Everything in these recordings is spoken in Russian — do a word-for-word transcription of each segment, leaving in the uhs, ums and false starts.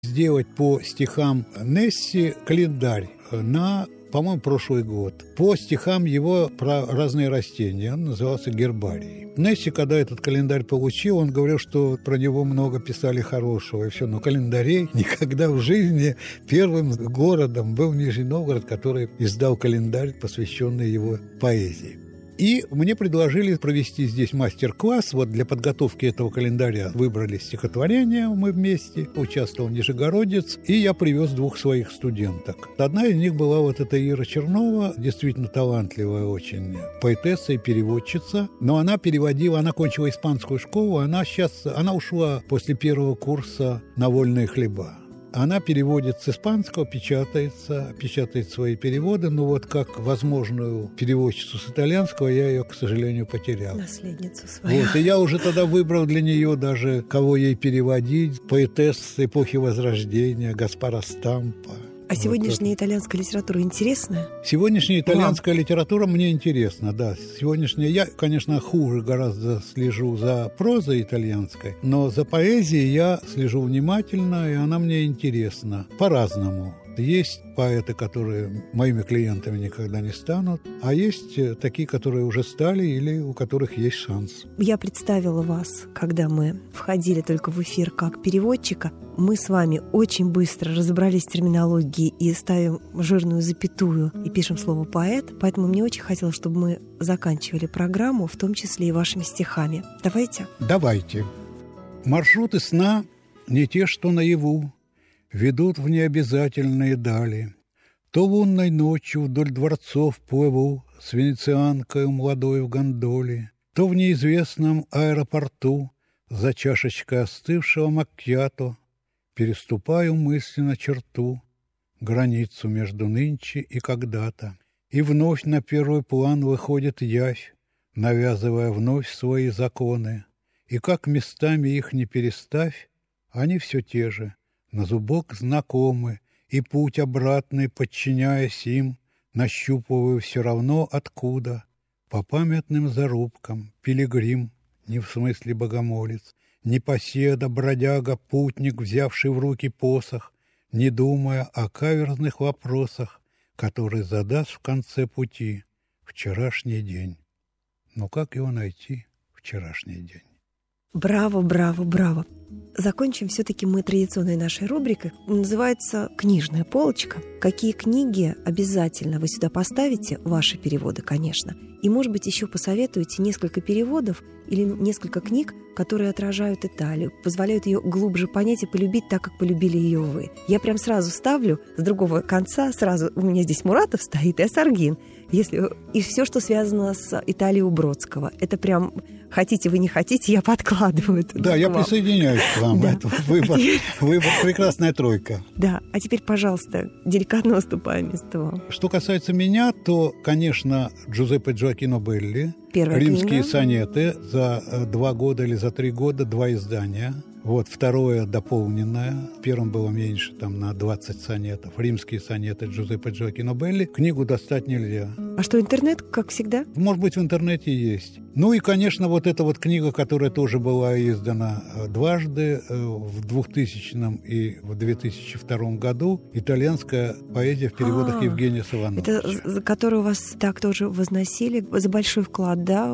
сделать по стихам Несси календарь на, по-моему, прошлый год. По стихам его про разные растения. Он назывался «Гербарий». Несси, когда этот календарь получил, он говорил, что про него много писали хорошего и все. Но календарей никогда в жизни первым городом был Нижний Новгород, который издал календарь, посвященный его поэзии. И мне предложили провести здесь мастер-класс. Вот для подготовки этого календаря выбрали стихотворение мы вместе. Участвовал нижегородец, и я привез двух своих студенток. Одна из них была вот эта Ира Чернова, действительно талантливая очень поэтесса и переводчица. Но она переводила, она кончила испанскую школу, она сейчас, она ушла после первого курса на вольные хлеба. Она переводит с испанского, печатается, печатает свои переводы, но вот как возможную переводчицу с итальянского я ее, к сожалению, потерял. Наследницу свою. Вот, и я уже тогда выбрал для нее даже, кого ей переводить, поэтесс эпохи Возрождения, Гаспара Стампа. А сегодняшняя вот итальянская литература интересная? Сегодняшняя итальянская Вам? литература мне интересна, да. Сегодняшняя я, конечно, хуже гораздо слежу за прозой итальянской, но за поэзией я слежу внимательно, и она мне интересна по-разному. Есть поэты, которые моими клиентами никогда не станут, а есть такие, которые уже стали или у которых есть шанс. Я представила вас, когда мы входили только в эфир как переводчика. Мы с вами очень быстро разобрались в терминологии и ставим жирную запятую и пишем слово «поэт», поэтому мне очень хотелось, чтобы мы заканчивали программу, в том числе и вашими стихами. Давайте? Давайте. Маршруты сна не те, что наяву, ведут в необязательные дали. То лунной ночью вдоль дворцов плыву с венецианкою молодой в гондоле, то в неизвестном аэропорту за чашечкой остывшего маккьято переступаю мысленно черту, границу между нынче и когда-то. И вновь на первый план выходит явь, навязывая вновь свои законы. И как местами их не переставь, они все те же, на зубок знакомы, и путь обратный, подчиняясь им, нащупываю все равно откуда. По памятным зарубкам пилигрим, не в смысле богомолец, непоседа, бродяга, путник, взявший в руки посох, не думая о каверзных вопросах, которые задаст в конце пути вчерашний день. Но как его найти, вчерашний день? Браво, браво, браво. Закончим все-таки мы традиционной нашей рубрикой. Называется «Книжная полочка». Какие книги обязательно вы сюда поставите? Ваши переводы, конечно. И, может быть, еще посоветуете несколько переводов или несколько книг, которые отражают Италию, позволяют ее глубже понять и полюбить так, как полюбили ее вы. Я прям сразу ставлю с другого конца, сразу у меня здесь Муратов стоит и Осаргин. Если... И все, что связано с Италией у Бродского. Это прям, хотите вы, не хотите, я подкладываю это. Да, я присоединяюсь к вам. Да. Это выбор, выбор, прекрасная тройка. Да, а теперь, пожалуйста, деликатно уступаю место вам. Что касается меня, то, конечно, Джузеппе Джоакино Белли, Первая «Римские книга. сонеты», за два года или за три года два издания. Вот, второе дополненное. В первом было меньше, там, на двадцать сонетов. «Римские сонеты» Джузеппе Джоакино Белли. Книгу достать нельзя. А что, интернет, как всегда? Может быть, в интернете есть. Ну и, конечно, вот эта вот книга, которая тоже была издана дважды, в двухтысячном и в две тысячи втором году, «Итальянская поэзия» в переводах А, Евгения Савановича. Это за которую вас так тоже возносили за большой вклад, да,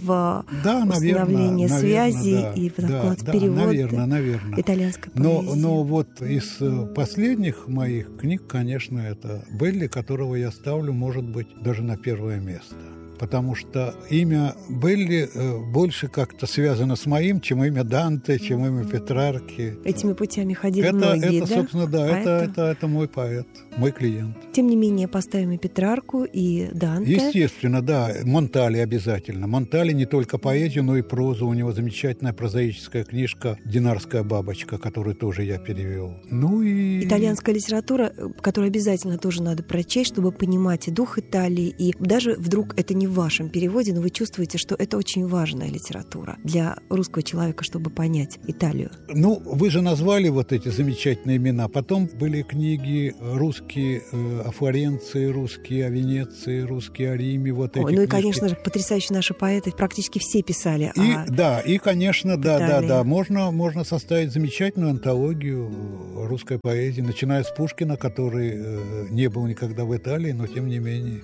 в да, установление наверное, связи наверное, да, и в вклад да, в перевод да, наверное, наверное. итальянской но, поэзии. но вот из последних моих книг, конечно, это Белли, которого я ставлю, может быть, даже на первое место. Потому что имя Белли больше как-то связано с моим, чем имя Данте, чем имя Петрарки. Этими путями ходили это, многие, это, да? собственно, да, а это, это... Это, это мой поэт, мой клиент. Тем не менее, поставим и Петрарку, и Данте. Естественно, да. Монтали обязательно. Монтали не только поэзию, но и прозу. У него замечательная прозаическая книжка «Динарская бабочка», которую тоже я перевел. Ну и... Итальянская литература, которую обязательно тоже надо прочесть, чтобы понимать и дух Италии, и даже вдруг это не не в вашем переводе, но вы чувствуете, что это очень важная литература для русского человека, чтобы понять Италию? Ну, вы же назвали вот эти замечательные имена. Потом были книги русские э, о Флоренции, русские о Венеции, русские о Риме. Вот эти Ой, ну и, книжки. конечно же, потрясающие наши поэты практически все писали и, о Да, и, конечно, да, да, Италии. да. Можно, можно составить замечательную антологию русской поэзии, начиная с Пушкина, который э, не был никогда в Италии, но тем не менее.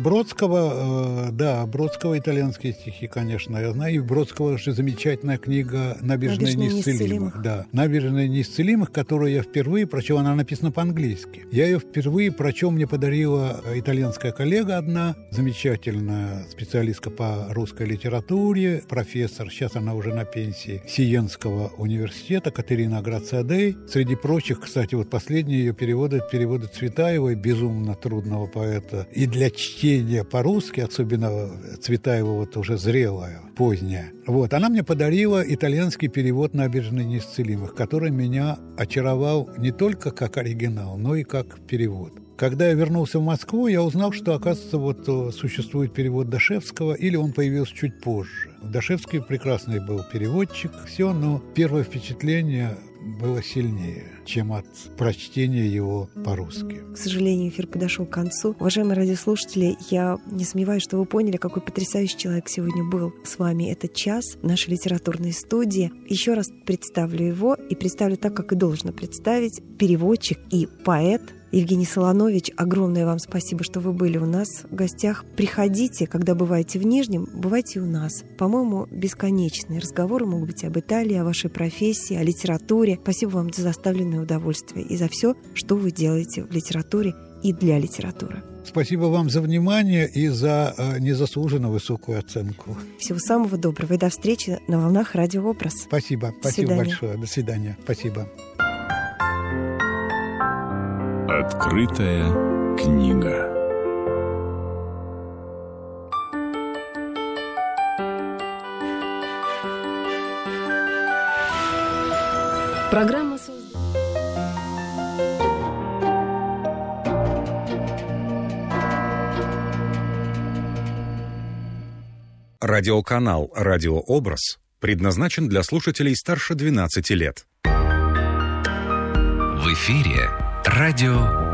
Бродского, э, да, Бродского итальянские стихи, конечно, я знаю. И Бродского же замечательная книга «Набережная неисцелимых». неисцелимых». Да, «Набережная неисцелимых», которую я впервые прочел, она написана по-английски. Я ее впервые прочел, мне подарила итальянская коллега одна, замечательная специалистка по русской литературе, профессор, сейчас она уже на пенсии, Сиенского университета, Катерина Грациадей. Среди прочих, кстати, вот последние ее переводы, переводы Цветаевой, безумно трудного поэта, и для чтения по-русски, особенно Цветаева вот уже зрелая, поздняя. Вот, она мне подарила итальянский перевод «Набережной неисцелимых», который меня очаровал не только как оригинал, но и как перевод. Когда я вернулся в Москву, я узнал, что, оказывается, вот существует перевод Дашевского, или он появился чуть позже. Дашевский прекрасный был переводчик, все, но первое впечатление было сильнее, чем от прочтения его по-русски. К сожалению, эфир подошел к концу. Уважаемые радиослушатели, я не сомневаюсь, что вы поняли, какой потрясающий человек сегодня был с вами этот час в нашей литературной студии. Еще раз представлю его и представлю так, как и должно представить. Переводчик и поэт Евгений Солонович, огромное вам спасибо, что вы были у нас в гостях. Приходите, когда бываете в Нижнем, бывайте у нас. По-моему, бесконечные разговоры могут быть об Италии, о вашей профессии, о литературе. Спасибо вам за заставленное удовольствие и за все, что вы делаете в литературе и для литературы. Спасибо вам за внимание и за э, незаслуженно высокую оценку. Всего самого доброго и до встречи на волнах Радио Образ. Спасибо, спасибо большое. До свидания. Спасибо. Открытая книга. Программа создана. Радиоканал «Радиообраз» предназначен для слушателей старше двенадцати лет. В эфире радио